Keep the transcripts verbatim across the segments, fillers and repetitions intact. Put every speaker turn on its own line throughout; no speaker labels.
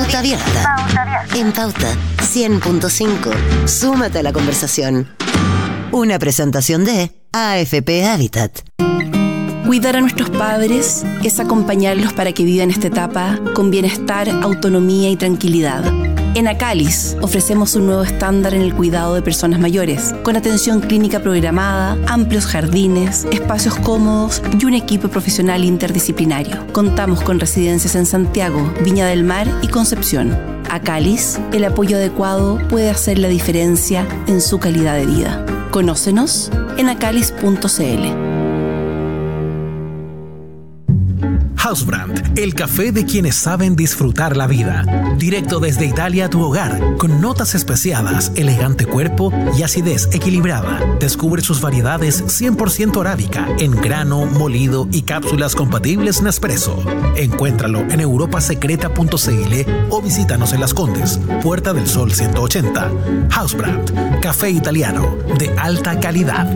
Pauta abierta. En Pauta cien punto cinco. Súmate a la conversación. Una presentación de A F P Habitat.
Cuidar a nuestros padres es acompañarlos para que vivan esta etapa con bienestar, autonomía y tranquilidad. En Acalis ofrecemos un nuevo estándar en el cuidado de personas mayores, con atención clínica programada, amplios jardines, espacios cómodos y un equipo profesional interdisciplinario. Contamos con residencias en Santiago, Viña del Mar y Concepción. Acalis, el apoyo adecuado puede hacer la diferencia en su calidad de vida. Conócenos en acalis punto c l.
Housebrand, el café de quienes saben disfrutar la vida. Directo desde Italia a tu hogar, con notas especiadas, elegante cuerpo y acidez equilibrada. Descubre sus variedades cien por ciento arábica, en grano, molido y cápsulas compatibles Nespresso. Encuéntralo en europa secreta punto c l o visítanos en Las Condes, Puerta del Sol ciento ochenta. Housebrand, café italiano de alta calidad.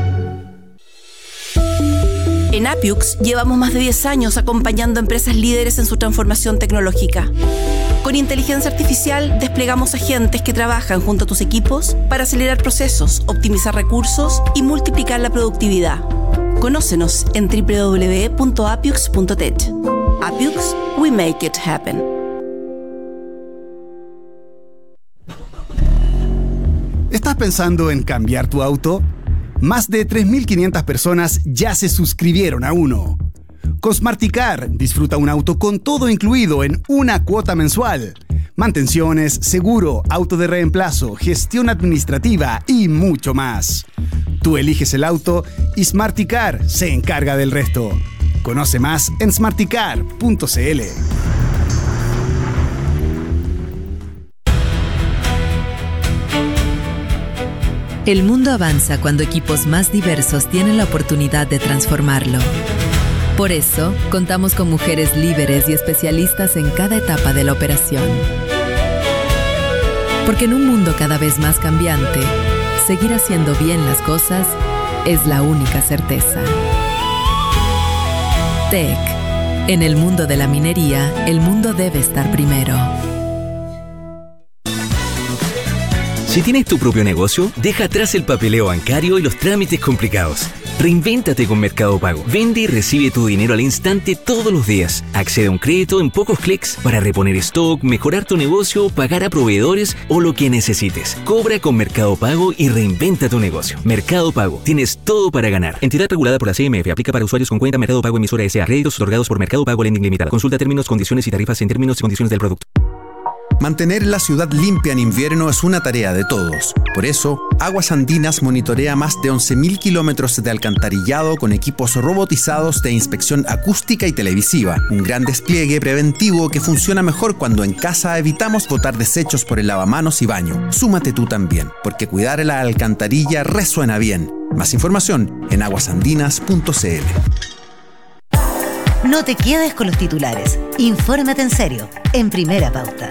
En Apiux llevamos más de diez años acompañando a empresas líderes en su transformación tecnológica. Con inteligencia artificial desplegamos agentes que trabajan junto a tus equipos para acelerar procesos, optimizar recursos y multiplicar la productividad. Conócenos en doble u doble u doble u punto apiux punto tech. Apiux, we make it happen.
¿Estás pensando en cambiar tu auto? Más de tres mil quinientas personas ya se suscribieron a uno. Con Smarticar, disfruta un auto con todo incluido en una cuota mensual. Mantenciones, seguro, auto de reemplazo, gestión administrativa y mucho más. Tú eliges el auto y Smarticar se encarga del resto. Conoce más en smarticar punto c l.
El mundo avanza cuando equipos más diversos tienen la oportunidad de transformarlo. Por eso, contamos con mujeres líderes y especialistas en cada etapa de la operación. Porque en un mundo cada vez más cambiante, seguir haciendo bien las cosas es la única certeza. T E C. En el mundo de la minería, el mundo debe estar primero.
Si tienes tu propio negocio, deja atrás el papeleo bancario y los trámites complicados. Reinvéntate con Mercado Pago. Vende y recibe tu dinero al instante todos los días. Accede a un crédito en pocos clics para reponer stock, mejorar tu negocio, pagar a proveedores o lo que necesites. Cobra con Mercado Pago y reinventa tu negocio. Mercado Pago. Tienes todo para ganar. Entidad regulada por la C M F. Aplica para usuarios con cuenta Mercado Pago emisora S A. Créditos otorgados por Mercado Pago Lending Limitada. Consulta términos, condiciones y tarifas en términos y condiciones del producto.
Mantener la ciudad limpia en invierno es una tarea de todos. Por eso, Aguas Andinas monitorea más de once mil kilómetros de alcantarillado con equipos robotizados de inspección acústica y televisiva. Un gran despliegue preventivo que funciona mejor cuando en casa evitamos botar desechos por el lavamanos y baño. Súmate tú también, porque cuidar la alcantarilla resuena bien. Más información en aguas andinas punto c l.
No te quedes con los titulares. Infórmate en serio, en Primera Pauta.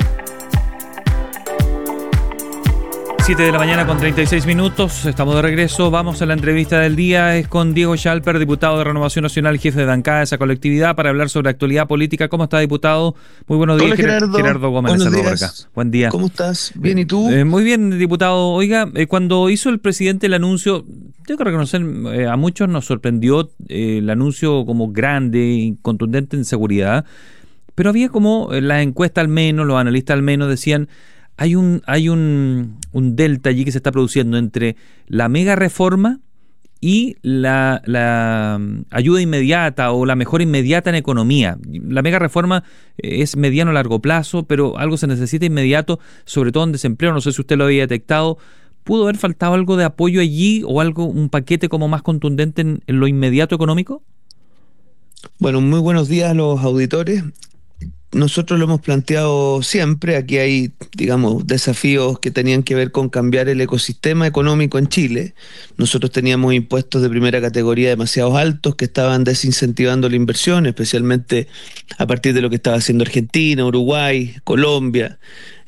siete de la mañana con treinta y seis minutos, estamos de regreso, vamos a la entrevista del día, es con Diego Schalper, diputado de Renovación Nacional, jefe de bancada de esa colectividad, para hablar sobre actualidad política. ¿Cómo está, diputado? Muy buenos días.
Hola, Gerardo.
Gerardo Gómez,
buenos
saludo por
días.
acá. Buen día.
¿Cómo estás? ¿Bien y tú?
Eh, muy bien, diputado. Oiga, eh, cuando hizo el presidente el anuncio, tengo que reconocer, eh, a muchos nos sorprendió eh, el anuncio como grande y contundente en seguridad, pero había como, eh, las encuestas al menos, los analistas al menos decían, Hay un hay un, un delta allí que se está produciendo entre la mega reforma y la, la ayuda inmediata o la mejora inmediata en economía. La mega reforma es mediano a largo plazo, pero algo se necesita inmediato, sobre todo en desempleo. No sé si usted lo había detectado. ¿Pudo haber faltado algo de apoyo allí o algo, un paquete como más contundente en, en lo inmediato económico?
Bueno, muy buenos días a los auditores. Nosotros lo hemos planteado siempre. Aquí hay, digamos, desafíos que tenían que ver con cambiar el ecosistema económico en Chile. Nosotros teníamos impuestos de primera categoría demasiado altos que estaban desincentivando la inversión, especialmente a partir de lo que estaba haciendo Argentina, Uruguay, Colombia.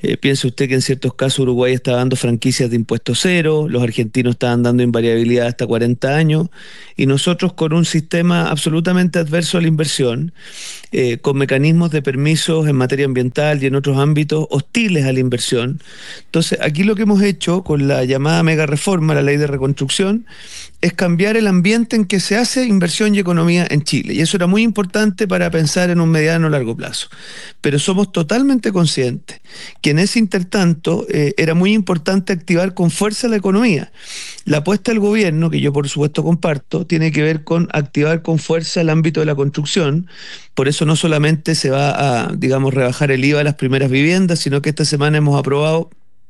Eh, piense usted que en ciertos casos Uruguay está dando franquicias de impuesto cero, los argentinos estaban dando invariabilidad hasta cuarenta años, y nosotros con un sistema absolutamente adverso a la inversión, eh, con mecanismos de permisos en materia ambiental y en otros ámbitos hostiles a la inversión. Entonces, aquí lo que hemos hecho con la llamada mega reforma, la ley de reconstrucción, es cambiar el ambiente en que se hace inversión y economía en Chile. Y eso era muy importante para pensar en un mediano o largo plazo. Pero somos totalmente conscientes que en ese intertanto eh, era muy importante activar con fuerza la economía. La apuesta del gobierno, que yo por supuesto comparto, tiene que ver con activar con fuerza el ámbito de la construcción. Por eso no solamente se va a, digamos, rebajar el I V A a las primeras viviendas, sino que esta semana hemos aprobado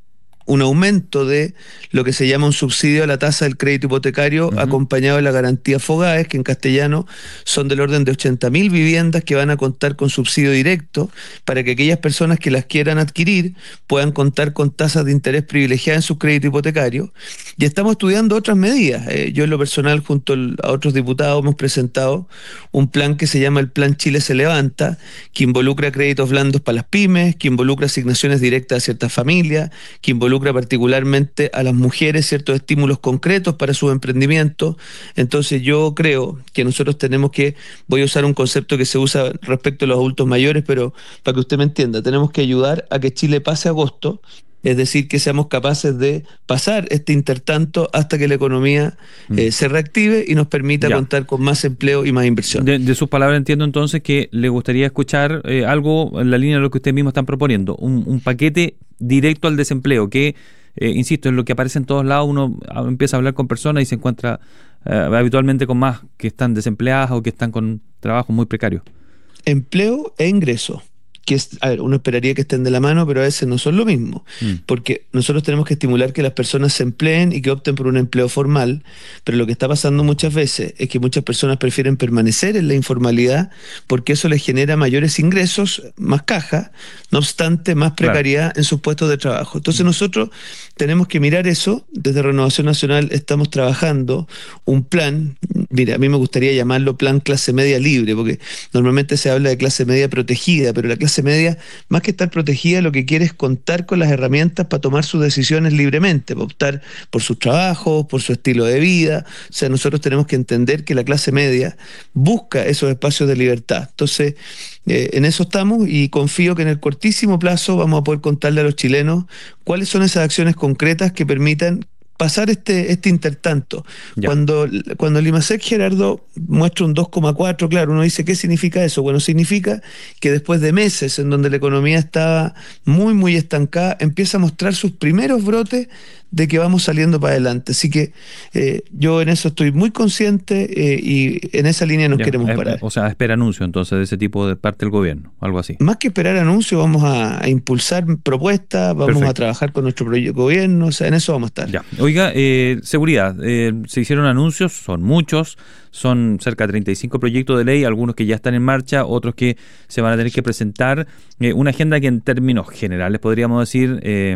un aumento de lo que se llama un subsidio a la tasa del crédito hipotecario, uh-huh, acompañado de la garantía FOGAES, que en castellano son del orden de ochenta mil viviendas que van a contar con subsidio directo para que aquellas personas que las quieran adquirir puedan contar con tasas de interés privilegiadas en su crédito hipotecario. Y estamos estudiando otras medidas. Eh, yo en lo personal, junto a otros diputados, hemos presentado un plan que se llama el Plan Chile se levanta, que involucra créditos blandos para las pymes, que involucra asignaciones directas a ciertas familias, que involucra involucra particularmente a las mujeres ciertos estímulos concretos para su emprendimiento. Entonces yo creo que nosotros tenemos que, voy a usar un concepto que se usa respecto a los adultos mayores, pero para que usted me entienda, tenemos que ayudar a que Chile pase agosto, es decir, que seamos capaces de pasar este intertanto hasta que la economía eh, se reactive y nos permita ya contar con más empleo y más inversión.
De, de sus palabras entiendo entonces que le gustaría escuchar eh, algo en la línea de lo que ustedes mismos están proponiendo, un, un paquete directo al desempleo, que, eh, insisto, es lo que aparece en todos lados. Uno empieza a hablar con personas y se encuentra eh, habitualmente con más que están desempleadas o que están con trabajos muy precarios.
Empleo e ingreso. Que es, a ver, uno esperaría que estén de la mano, pero a veces no son lo mismo, mm. porque nosotros tenemos que estimular que las personas se empleen y que opten por un empleo formal, pero lo que está pasando muchas veces es que muchas personas prefieren permanecer en la informalidad porque eso les genera mayores ingresos, más caja, no obstante más precariedad, claro, en sus puestos de trabajo. Entonces nosotros tenemos que mirar eso. Desde Renovación Nacional estamos trabajando un plan, mira, a mí me gustaría llamarlo plan clase media libre, porque normalmente se habla de clase media protegida, pero la clase media, más que estar protegida, lo que quiere es contar con las herramientas para tomar sus decisiones libremente, para optar por sus trabajos, por su estilo de vida. O sea, nosotros tenemos que entender que la clase media busca esos espacios de libertad. Entonces, eh, en eso estamos y confío que en el cortísimo plazo vamos a poder contarle a los chilenos cuáles son esas acciones concretas que permitan pasar este, este intertanto. Ya. Cuando, cuando el IMASEC, Gerardo, muestra un dos coma cuatro, claro, uno dice, ¿qué significa eso? Bueno, significa que después de meses en donde la economía estaba muy, muy estancada, empieza a mostrar sus primeros brotes de que vamos saliendo para adelante. Así que eh, yo en eso estoy muy consciente eh, y en esa línea nos ya, queremos
eh,
parar.
O sea, espera anuncio entonces de ese tipo de parte del gobierno, algo así.
Más que esperar anuncio, vamos a, a impulsar propuestas, vamos Perfecto. a trabajar con nuestro proyecto de gobierno, o sea, en eso vamos a estar.
Ya. Oiga, eh, seguridad, eh, se hicieron anuncios, son muchos, son cerca de treinta y cinco proyectos de ley, algunos que ya están en marcha, otros que se van a tener que presentar, eh, una agenda que en términos generales podríamos decir eh,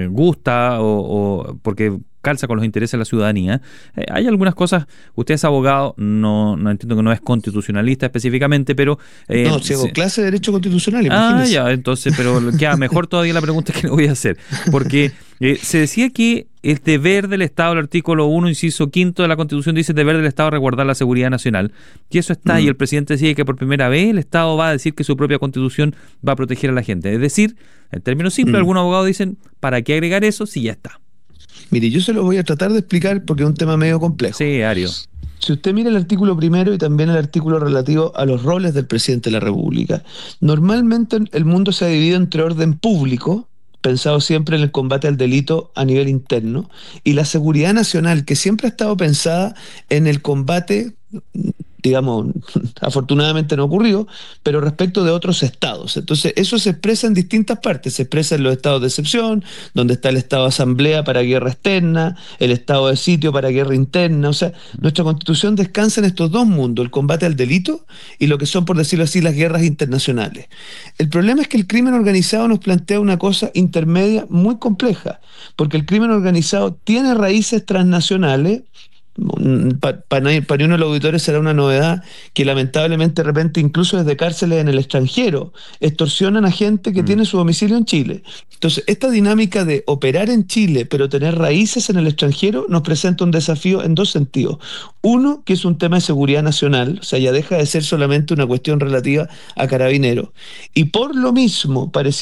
gusta o, o porque calza con los intereses de la ciudadanía. Eh, hay algunas cosas, usted es abogado, no, no entiendo que no es constitucionalista específicamente, pero...
Eh, no, si hago se... clase de Derecho Constitucional,
imagínese. Ah, ya, entonces, pero queda mejor todavía la pregunta que le voy a hacer, porque eh, se decía que el deber del Estado, el artículo uno, inciso quinto de la Constitución dice el deber del Estado resguardar la seguridad nacional, y eso está, mm. y el presidente decía que por primera vez el Estado va a decir que su propia Constitución va a proteger a la gente. Es decir, en términos simples, mm. algunos abogados dicen, ¿para qué agregar eso si ya está?
Mire, yo se lo voy a tratar de explicar porque es un tema medio complejo.
Sí, Ario.
Si usted mira el artículo primero y también el artículo relativo a los roles del presidente de la República, normalmente el mundo se ha dividido entre orden público, pensado siempre en el combate al delito a nivel interno, y la seguridad nacional, que siempre ha estado pensada en el combate, digamos, afortunadamente no ocurrió, pero respecto de otros estados. Entonces, eso se expresa en distintas partes. Se expresa en los estados de excepción, donde está el estado de asamblea para guerra externa, el estado de sitio para guerra interna. O sea, nuestra Constitución descansa en estos dos mundos, el combate al delito y lo que son, por decirlo así, las guerras internacionales. El problema es que el crimen organizado nos plantea una cosa intermedia muy compleja, porque el crimen organizado tiene raíces transnacionales, para pa, pa uno de los auditores será una novedad que lamentablemente de repente incluso desde cárceles en el extranjero extorsionan a gente que mm. tiene su domicilio en Chile. Entonces, esta dinámica de operar en Chile pero tener raíces en el extranjero nos presenta un desafío en dos sentidos. Uno, que es un tema de seguridad nacional, o sea, ya deja de ser solamente una cuestión relativa a Carabineros. Y por lo mismo, parece